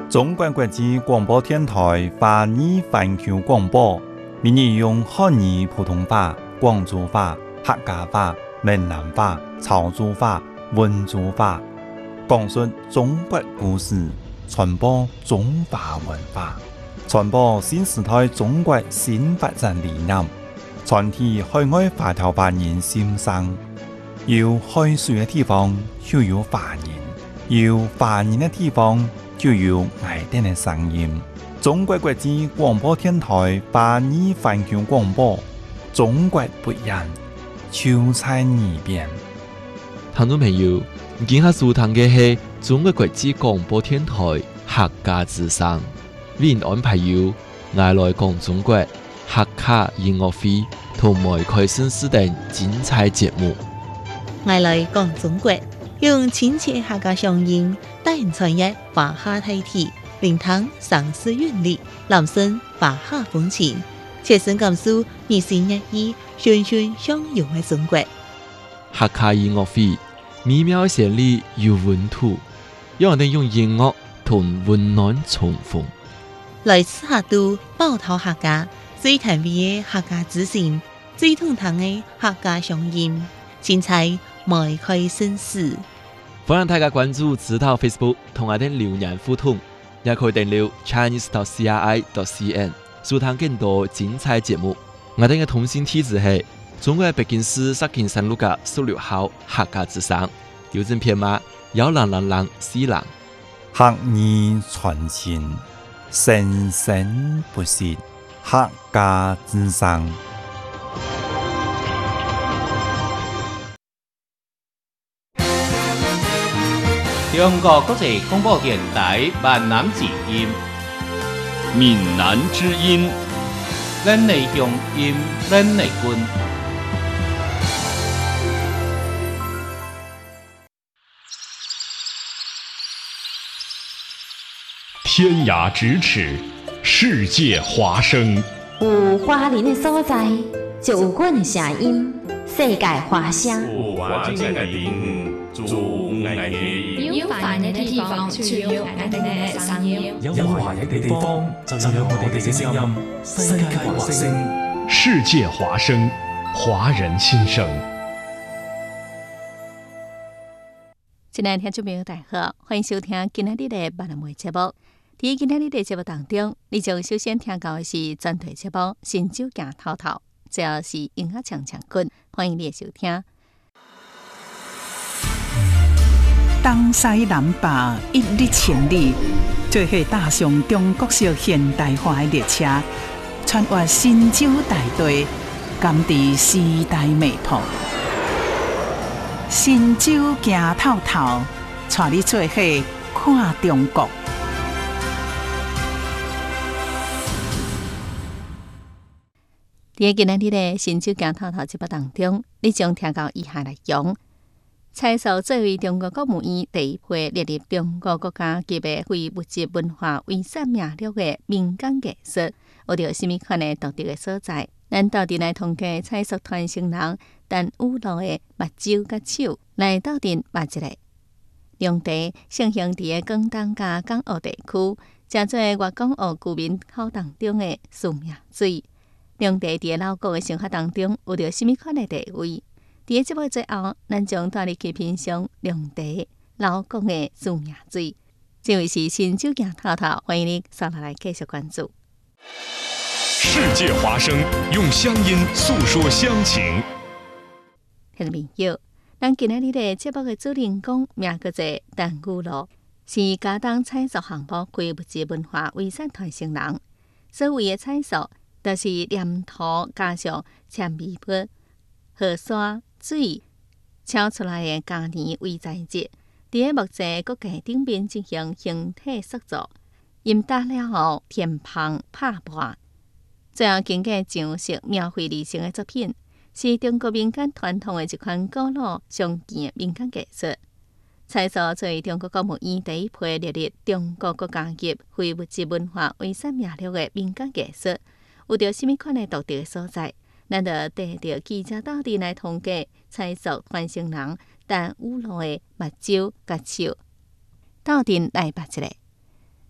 中国国际广播电台华语环球广播，每日用汉语普通话、广州话、客家话、闽南话、潮州话、温州话，讲述中国故事，传播中华文化，传播新时代中国新发展理念，传递海外华侨华人心声。有海水的地方就有华人，有华人的地方就有爱丁的声音。中国国际广播电台华语环球广播，中国不一样，就在耳边。 听众朋友，今下收听嘅係中國國際廣播電台客家之聲，為您安排有愛來講中國客家音樂會同埋開心時等精彩節目。 愛來講中國，用親切客家聲音帶人傳譯華夏大體，聆聽城市韻律，攬聲華夏風情，切身感受日新月異、循循相融嘅中國。 客家音樂會美妙旋律有溫度，讓我哋用音樂同溫暖重逢。 來自客都寶島客家最甜美嘅客家之聲，最通透嘅客家聲音，精彩邁開新事。 歡迎大家關注指導 Facebook 同我哋留言互動，也可以訂閱 chinese.cri.cn 收聽更多精彩節目。我哋嘅通訊地址係中國北京市石景山路嘅16號客家之聲，郵政編碼10004。 客語傳情，生生不息，客家之聲。 中國國際廣播電台閩南之音， 閩南之音， 咱的鄉音，咱的根。 天涯咫尺，世界華聲。 有華人的所在，就有阮的聲音。世界華聲。 有華人的地方，就有愛的音。 有華人的地方，就有愛的聲音。 有華人的地方，就有我哋嘅聲音。世界華聲， 世界華聲，華人心聲。 親愛的聽眾朋友，大家好，歡迎收聽今日的闽南話節目。在今日的節目當中，你將首先聽到的是專題節目《新酒行透透》，這是音樂唱唱滾，歡迎你的收聽。 東西南北一日千里，做伙踏上中國式現代化的列車，穿越新酒大地，甘知時代脈搏。新酒行透透，帶你做伙看中國。在今日的新酒行透透節目當中，你將聽到以下內容：蔡素作為中國國務院第一批列入中國國家級的非物質文化遺產名錄的民間藝術，有着什麼款的獨特的所在？咱到底來統計蔡素傳承人陳雨露的目睭甲手，來到底畫一個。兩地盛行佇個廣東甲港澳地區，真濟粵港澳居民口當中的思命水。兩地佇個老國的生活當中，有着什麼款的地位？佇個節目最後，咱將帶你去品嘗兩地老國的思命水。這位是新酒行透透，歡迎你上來繼續關注。 世界華聲，用鄉音訴說鄉情。 聽眾朋友，咱今日的節目的主人公名叫做陳雨露，是嘉東蔡素項目非物質文化遺產傳承人。所謂的蔡素，就是黏土加上纖維筆、河沙、水炒出來的嘉年為材質，在目前國界頂面進行形體塑造，陰打了後填縫拍磨，最後經過上色描繪而成的作品，是中國民間傳統的一款古老常見的民間藝術。蔡素作為中國國務院第一批列入中國國家級非物質文化遺產名錄的民間藝術，有着什麼款的獨特的所在？咱就帶着記者到底來統計蔡素傳承人陳雨露的目睭甲手，到底來捌一下。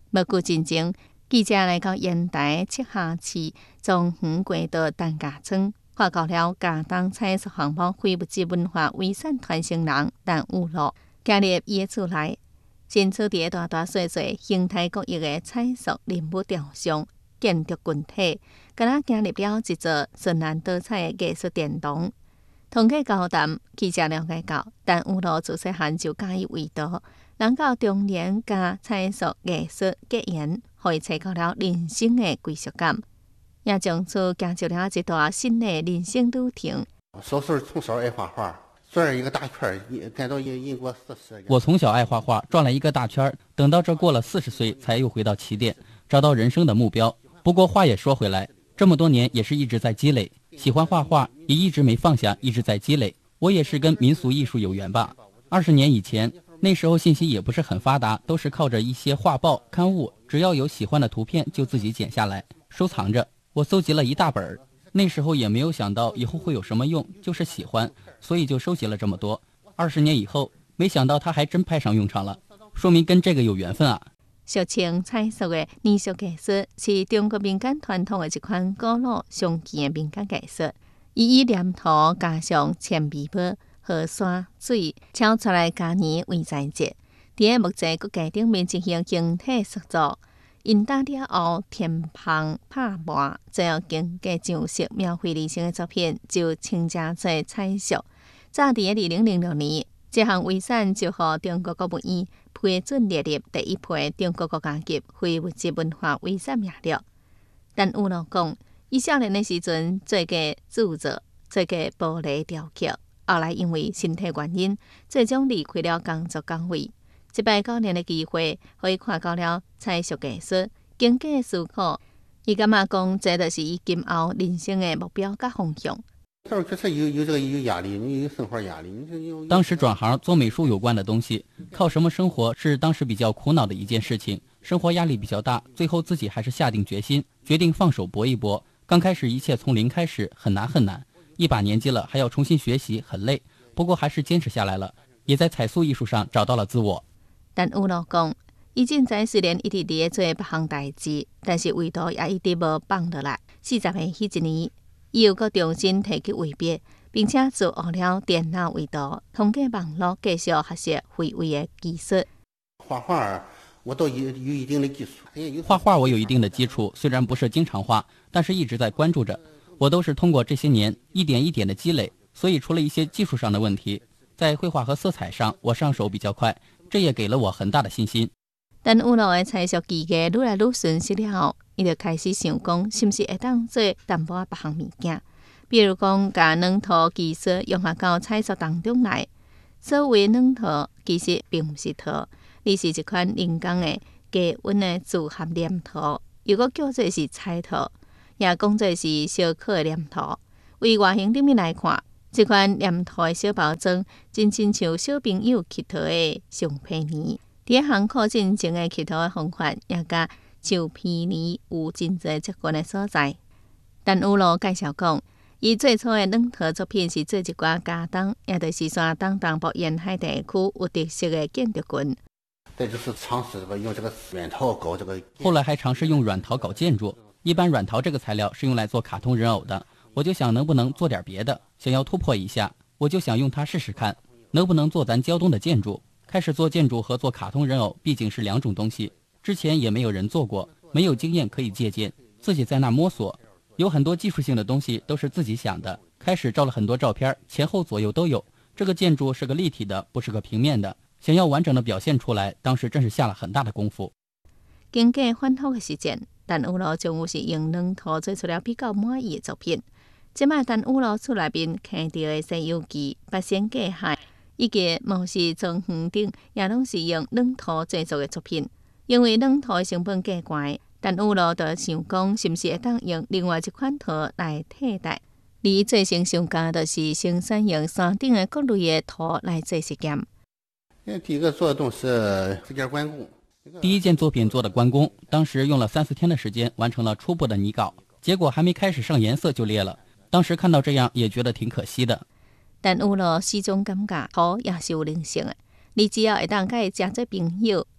不久进前，记者来到烟台七下市中横过道陈家村，看到了嘉东菜塑项目非物质文化遗产传承人陈武乐，行入伊的厝内，新厝伫大大小小、形态各异的彩塑人物雕像、建筑群体，敢若行入了一座绚烂多彩的艺术殿堂。通过交谈，记者了解到，陈武乐自细汉就喜欢画图，人到中年甲彩塑艺术结缘，互伊找到了人生的归属感，也从此行入了一段新的人生旅程。 小时候从小爱画画，转了一个大圈，赶到英国40。 我从小爱画画，转了一个大圈，等到这过了40岁，才又回到起点，找到人生的目标。不过话也说回来，这么多年也是一直在积累，喜欢画画也一直没放下，一直在积累。我也是跟民俗艺术有缘吧。20年以前，那时候信息也不是很发达，都是靠着一些画报、刊物，只要有喜欢的图片就自己剪下来收藏着。我搜集了一大本，那时候也没有想到以后会有什么用，就是喜欢，所以就收集了这么多。20年以后，没想到它还真派上用场了，说明跟这个有缘分啊。 俗称彩塑的泥塑艺术是中国民间传统的一款古老常见的民间艺术，以黏土加上铅笔墨、河山水敲出来加泥为材质，伫木材骨架顶面进行形体塑造，引导了后填缝拍磨，最后经过上色描绘人生的作品，就称之做彩塑。早伫2006年，这项遗产就予中国国务院批准列入第一批中国国家级非物质文化遗产名录。陈武乐讲，伊少年的时阵做过制作，做过玻璃雕刻，后来因为身体原因，最终离开了工作岗位。这摆9年的机会，互伊看到了彩塑艺术，经过思考，伊感觉讲，这就是伊今后人生的目标甲方向。 确实有压力，你有生活压力。 当时转行做美术有关的东西，靠什么生活是当时比较苦恼的一件事情，生活压力比较大，最后自己还是下定决心，决定放手搏一搏。刚开始一切从零开始，很难，一把年纪了还要重新学习，很累，不过还是坚持下来了，也在彩塑艺术上找到了自我。 陈武乐讲，伊凊彩虽然一直伫做别项代志，但是画图也一直无放落来。40岁迄一年，伊又搁重新提起画笔，并且自学了电脑绘图，通过网络继续学习绘画的技术。 画画我都有一定的技术。 画画我有一定的基础，虽然不是经常画，但是一直在关注着。我都是通过这些年一点一点的积累，所以除了一些技术上的问题，在绘画和色彩上我上手比较快，这也给了我很大的信心。 陈武乐的彩塑技艺愈来愈纯熟了后，伊就开始想讲，是毋是会当做淡薄别项物件，比如讲，把软土技术融合到彩塑当中来。所谓软土，其实并不是土，而是一款人工的低温的自含黏土，又搁叫做是彩土，也讲做是烧烤的黏土。为外形顶面来看，这款黏土的小包装，真亲像小朋友乞讨的橡皮泥。伫行靠进前的乞讨的方法，也甲橡皮泥有真侪接近的所在。陈武乐介绍讲，伊最初的软土作品是做一寡家当，也就是山东东部沿海地区有特色的建筑群。 再就是尝试用这个软陶搞这个。 后来还尝试用软陶搞建筑。一般软陶这个材料是用来做卡通人偶的，我就想能不能做点别的，想要突破一下，我就想用它试试看，能不能做咱胶东的建筑。开始做建筑和做卡通人偶毕竟是2种东西，之前也没有人做过，没有经验可以借鉴，自己在那摸索，有很多技术性的东西都是自己想的。开始照了很多照片，前后左右都有。这个建筑是个立体的，不是个平面的，想要完整的表现出来，当时真是下了很大的功夫。 经过反复的实践，陈武乐终于是用软土做出了比较满意的作品。即摆陈武乐厝内面看到的西游记、八仙过海，以及毛氏庄园顶，也拢是用软土制作的作品。因为软土的成本价高，陈武乐就想讲，是毋是会当用另外一款土来替代？而最先上架就是生产用山顶的各类的土来做实验。 第一个做的东西是这件关公。 第一件作品做的关公，当时用了3-4天的时间完成了初步的拟稿，结果还没开始上颜色就裂了。当时看到这样也觉得挺可惜的。陈武乐始终感觉土也是有灵性的，你只要会当甲伊诚做朋友，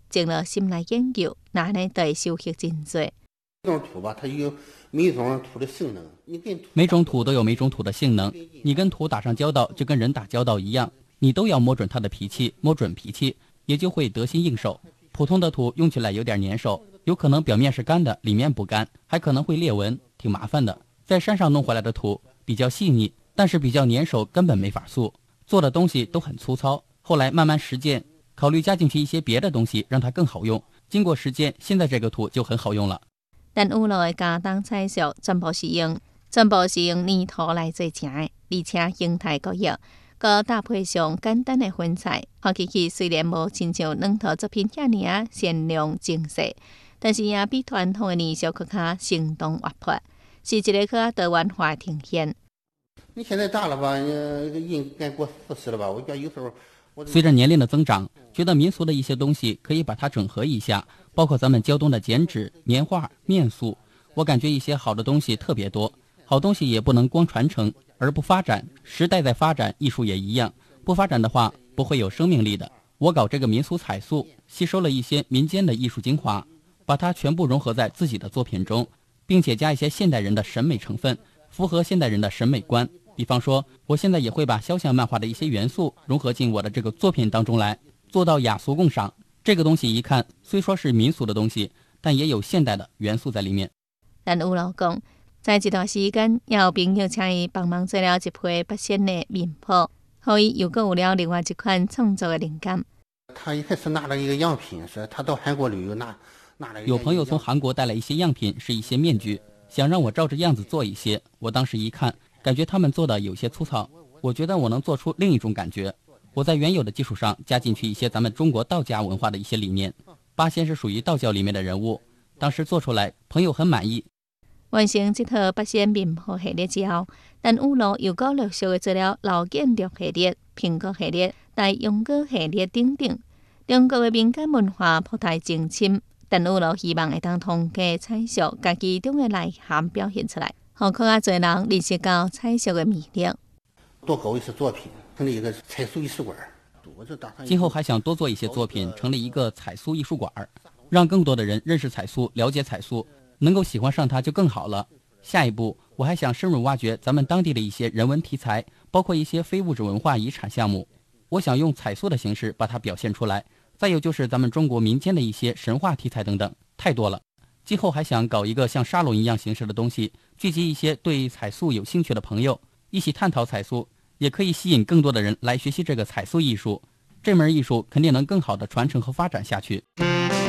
静了心来研究，那呢就会收获真多。 这种土吧，它有每种土的性能， 每种土都有每种土的性能，你跟土打上交道，就跟人打交道一样，你都要摸准它的脾气，摸准脾气，也就会得心应手。普通的土用起来有点粘手，有可能表面是干的，里面不干，还可能会裂纹，挺麻烦的。在山上弄回来的土比较细腻，但是比较粘手，根本没法塑，做的东西都很粗糙。后来慢慢实践，考虑加进去一些别的东西，让它更好用。经过实践，现在这个土就很好用了。 咱有路的家当彩塑全部是用泥土来做成的，而且形态各异，佮搭配上简单的粉彩，看起去虽然无亲像软土作品遐尔鲜亮精细，但是也比传统的泥塑更加生动活泼，是一个更多元化的呈现。 你现在大了吧？应该过40了吧？我觉得有时候。 随着年龄的增长，觉得民俗的一些东西可以把它整合一下，包括咱们胶东的剪纸、棉画、面塑。我感觉一些好的东西特别多，好东西也不能光传承而不发展。时代在发展，艺术也一样，不发展的话不会有生命力的。我搞这个民俗彩塑，吸收了一些民间的艺术精华，把它全部融合在自己的作品中，并且加一些现代人的审美成分，符合现代人的审美观。比方说，我现在也会把肖像漫画的一些元素融合进我的这个作品当中来，做到雅俗共赏。这个东西一看虽说是民俗的东西，但也有现代的元素在里面。 咱有老讲，在一段时间，也有朋友请伊帮忙做了一批八仙的面谱，后伊又有了另外一款创作的灵感。 他一开始拿了一个样品，是他到韩国旅游拿了。 有朋友从韩国带来一些样品，是一些面具，想让我照着样子做一些。我当时一看，感觉他们做的有些粗糙，我觉得我能做出另一种感觉。我在原有的基础上加进去一些咱们中国道家文化的一些理念。八仙是属于道教里面的人物，当时做出来，朋友很满意。 完成这套八仙面谱系列之后，咱有路又陆陆续续做了老建筑系列、苹果系列、大用果系列等等。中国的民间文化普太精深，咱有路希望会当通过彩塑，将其中的内涵表现出来。好，更加多人认识到彩塑的魅力。 多搞一些作品，成立一个彩塑艺术馆。 今后还想多做一些作品，成立一个彩塑艺术馆，让更多的人认识彩塑，了解彩塑，能够喜欢上它就更好了。下一步，我还想深入挖掘咱们当地的一些人文题材，包括一些非物质文化遗产项目。我想用彩塑的形式把它表现出来。再有就是咱们中国民间的一些神话题材等等，太多了。今后还想搞一个像沙龙一样形式的东西，聚集一些对彩塑有兴趣的朋友，一起探讨彩塑，也可以吸引更多的人来学习这个彩塑艺术。这门艺术肯定能更好的传承和发展下去。